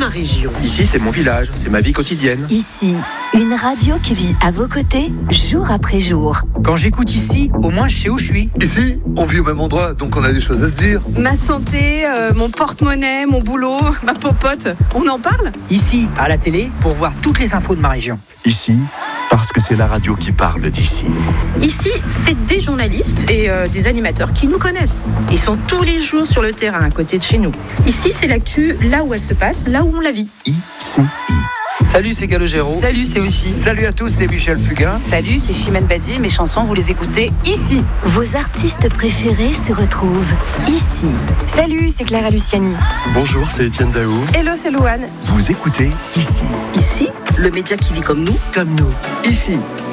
ma région. Ici, c'est mon village, c'est ma vie quotidienne. Ici, une radio qui vit à vos côtés, jour après jour. Quand j'écoute ici, au moins je sais où je suis. Ici, on vit au même endroit, donc on a des choses à se dire. Ma santé, mon porte-monnaie, mon boulot, ma popote, on en parle ? Ici, à la télé, pour voir toutes les infos de ma région. Ici, parce que c'est la radio qui parle d'ici. Ici, c'est des journalistes et des animateurs qui nous connaissent. Ils sont tous les jours sur le terrain, à côté de chez nous. Ici, c'est l'actu, là où elle se passe, là où on la vit. ICI. Salut, c'est Calogero. Salut, c'est Aussi. Salut à tous, c'est Michel Fugain. Salut, c'est Chimène Badi. Mes chansons, vous les écoutez ici. Vos artistes préférés se retrouvent ici. Salut, c'est Clara Luciani. Bonjour, c'est Étienne Daou. Hello, c'est Louane. Vous écoutez ici. Ici, le média qui vit comme nous. Comme nous. Ici,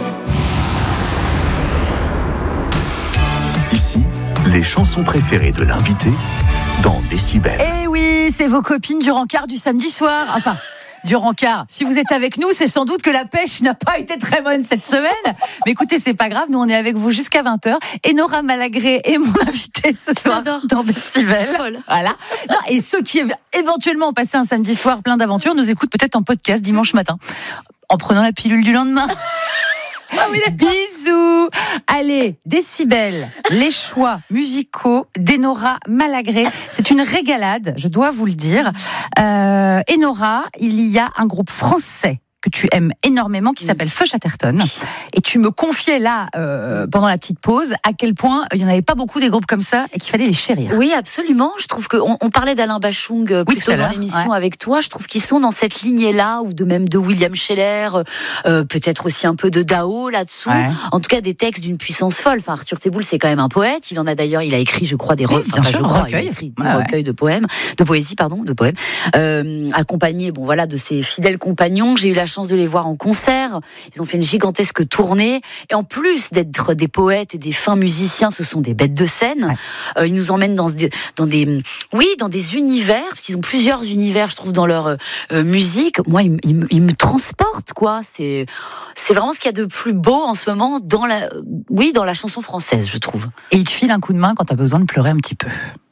Ici, les chansons préférées de l'invité dans Décibel. Eh oui, c'est vos copines du rencard du samedi soir. Enfin, du rencard. Si vous êtes avec nous, c'est sans doute que la pêche n'a pas été très bonne cette semaine. Mais écoutez, c'est pas grave. Nous, on est avec vous jusqu'à 20h. Et Nora Malagré est mon invitée ce soir dans Décibel. Voilà. Non, et ceux qui éventuellement ont passé un samedi soir plein d'aventures nous écoutent peut-être en podcast dimanche matin. En prenant la pilule du lendemain. Ah oui, bisous. Allez, Décibel, les choix musicaux d'Enora Malagré. C'est une régalade, je dois vous le dire. Enora, il y a un groupe français que tu aimes énormément, qui s'appelle Feu Chatterton. Et tu me confiais là, pendant la petite pause, à quel point il n'y en avait pas beaucoup des groupes comme ça et qu'il fallait les chérir. Oui, absolument. Je trouve qu'on parlait d'Alain Bachung plutôt dans l'émission avec toi. Je trouve qu'ils sont dans cette lignée-là, ou de William Scheller, peut-être aussi un peu de Dao là-dessous. Ouais. En tout cas, des textes d'une puissance folle. Enfin, Arthur Teboul, c'est quand même un poète. Il en a d'ailleurs, il a écrit, je crois, des recueils de poèmes, de poésie, de poèmes, accompagné, de ses fidèles compagnons. J'ai eu la chance de les voir en concert. Ils ont fait une gigantesque tournée. Et en plus d'être des poètes et des fins musiciens, ce sont des bêtes de scène. Ouais. Ils nous emmènent dans des univers, parce qu'ils ont plusieurs univers, je trouve, dans leur musique. Moi, ils me transportent, quoi. C'est vraiment ce qu'il y a de plus beau en ce moment dans la chanson française, je trouve. Et ils te filent un coup de main quand t'as besoin de pleurer un petit peu.